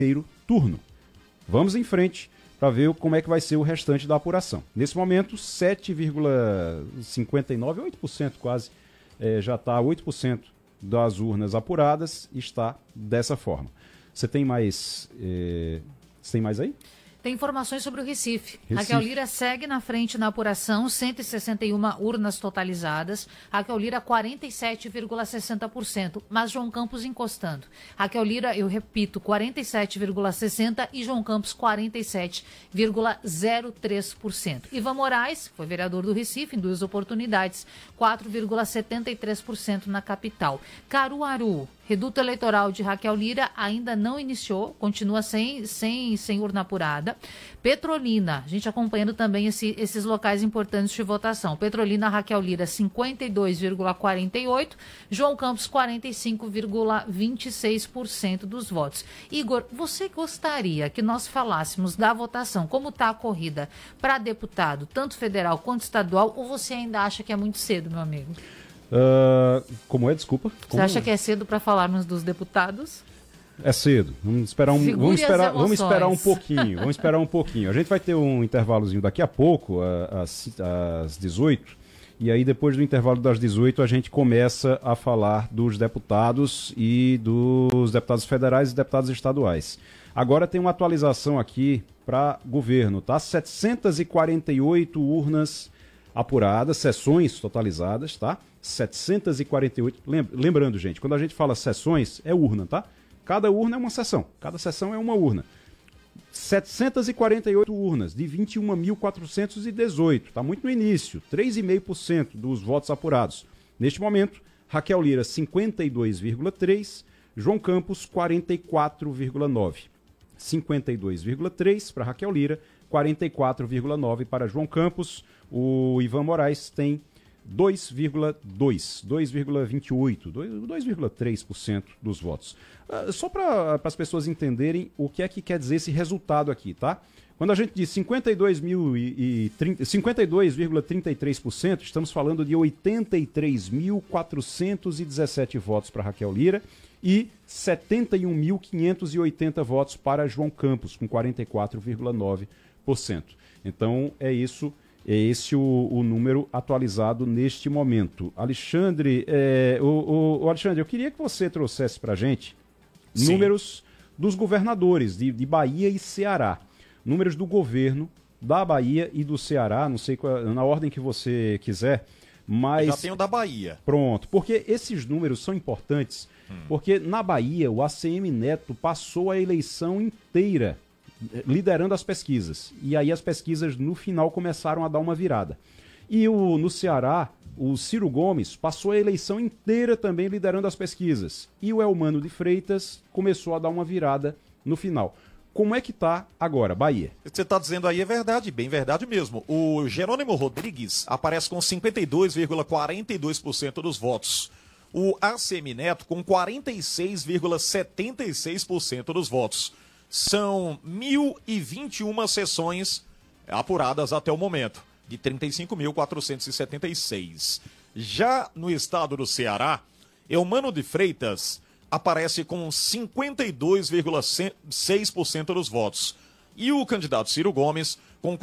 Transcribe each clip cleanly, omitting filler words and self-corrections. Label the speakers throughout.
Speaker 1: primeiro turno. Vamos em frente para ver como é que vai ser o restante da apuração. Nesse momento, 7,59%, 8% quase, já está 8% das urnas apuradas, está dessa forma. Você tem mais aí?
Speaker 2: Tem informações sobre o Recife. Raquel Lira segue na frente na apuração, 161 urnas totalizadas. Raquel Lira, 47,60%, mas João Campos encostando. Raquel Lira, eu repito, 47,60% e João Campos, 47,03%. Ivan Moraes, foi vereador do Recife em 2 oportunidades, 4,73% na capital. Caruaru, reduto eleitoral de Raquel Lira ainda não iniciou, continua sem urna apurada. Petrolina, a gente acompanhando também esses locais importantes de votação. Petrolina, Raquel Lira, 52,48%, João Campos, 45,26% dos votos. Igor, você gostaria que nós falássemos da votação, como está a corrida para deputado, tanto federal quanto estadual, ou você ainda acha que é muito cedo, meu amigo?
Speaker 1: Como é? Desculpa.
Speaker 2: Você acha que é cedo para falarmos dos deputados?
Speaker 1: É cedo. Vamos esperar um pouquinho. Vamos esperar um pouquinho. A gente vai ter um intervalozinho daqui a pouco, às 18. E aí, depois do intervalo das 18, a gente começa a falar dos deputados e dos deputados federais e deputados estaduais. Agora tem uma atualização aqui para governo, tá? 748 urnas apuradas, sessões totalizadas, tá? 748. Lembrando, gente, quando a gente fala sessões, é urna, tá? Cada urna é uma sessão, cada sessão é uma urna. 748 urnas, de 21.418, está muito no início, 3,5% dos votos apurados. Neste momento, Raquel Lira, 52,3%, João Campos, 44,9%. 52,3% para Raquel Lira, 44,9% para João Campos. O Ivan Moraes tem 2,28%, 2,3% dos votos. Só para as pessoas entenderem o que é que quer dizer esse resultado aqui, tá? Quando a gente diz 52,33%, estamos falando de 83.417 votos para Raquel Lira e 71.580 votos para João Campos, com 44,9%. Então, é isso. É esse o número atualizado neste momento. Alexandre, Alexandre, eu queria que você trouxesse para a gente números dos governadores de Bahia e Ceará. Números do governo da Bahia e do Ceará, não sei na ordem que você quiser, mas...
Speaker 3: Eu já tenho da Bahia.
Speaker 1: Pronto, porque esses números são importantes, porque na Bahia o ACM Neto passou a eleição inteira liderando as pesquisas. E aí as pesquisas no final começaram a dar uma virada. E no Ceará, o Ciro Gomes passou a eleição inteira também liderando as pesquisas. E o Elmano de Freitas começou a dar uma virada no final. Como é que tá agora, Bahia?
Speaker 3: O que você está dizendo aí é verdade, bem verdade mesmo. O Jerônimo Rodrigues aparece com 52,42% dos votos. O ACM Neto com 46,76% dos votos. São 1.021 sessões apuradas até o momento, de 35.476. Já no estado do Ceará, Eumano de Freitas aparece com 52,6% dos votos. E o candidato Ciro Gomes com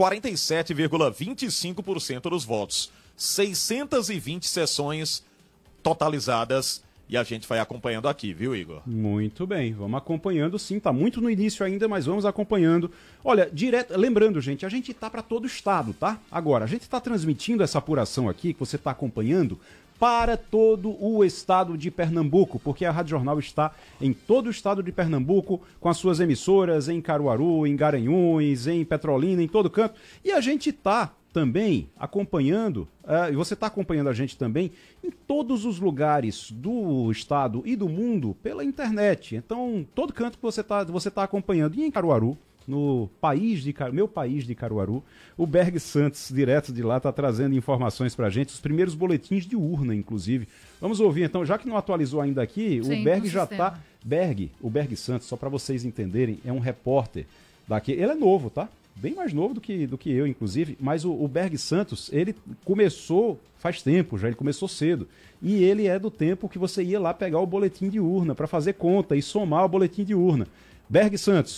Speaker 3: 47,25% dos votos. 620 sessões totalizadas. E a gente vai acompanhando aqui, viu, Igor?
Speaker 1: Muito bem, vamos acompanhando sim, tá muito no início ainda, mas vamos acompanhando. Olha, lembrando, gente, a gente tá para todo o estado, tá? Agora, a gente tá transmitindo essa apuração aqui, que você tá acompanhando, para todo o estado de Pernambuco, porque a Rádio Jornal está em todo o estado de Pernambuco, com as suas emissoras em Caruaru, em Garanhuns, em Petrolina, em todo canto. E a gente tá também acompanhando, e você está acompanhando a gente também em todos os lugares do estado e do mundo pela internet. Então, todo canto que você tá acompanhando. E em Caruaru, no meu país de Caruaru, o Berg Santos, direto de lá, está trazendo informações para a gente, os primeiros boletins de urna, inclusive. Vamos ouvir, então, já que não atualizou ainda aqui, sim, o Berg já está... O Berg Santos, só para vocês entenderem, é um repórter daqui. Ele é novo, tá? Bem mais novo do que eu, inclusive, mas o Berg Santos, ele começou faz tempo já, ele começou cedo, e ele é do tempo que você ia lá pegar o boletim de urna para fazer conta e somar o boletim de urna. Berg Santos.